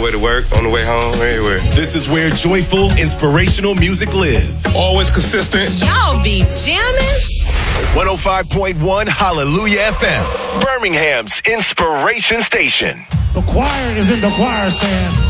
way to work, on the way home, everywhere. This is where joyful, inspirational music lives. Always consistent. Y'all be jamming. 105.1 Hallelujah FM, Birmingham's inspiration station. The choir is in the choir stand.